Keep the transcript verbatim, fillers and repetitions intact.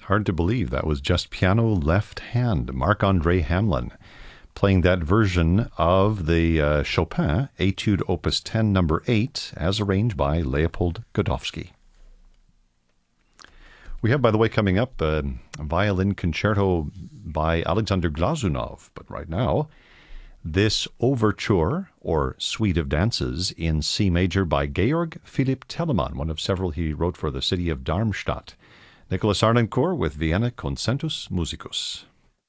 hard to believe that was just piano left hand. Marc-André Hamelin playing that version of the uh, Chopin Etude Opus ten number eight as arranged by Leopold Godofsky. We have, by the way, coming up uh, a violin concerto by Alexander Glazunov. But right now, this overture, or suite of dances, in C major by Georg Philipp Telemann, one of several he wrote for the city of Darmstadt. Nicholas Arnoncourt with Vienna Concentus Musicus.